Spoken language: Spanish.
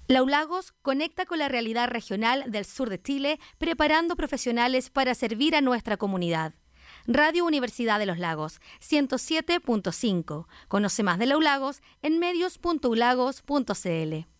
Laulagos conecta con la realidad regional del sur de Chile, preparando profesionales para servir a nuestra comunidad. Radio Universidad de los Lagos, 107.5. Conoce más de Laulagos en medios.ulagos.cl.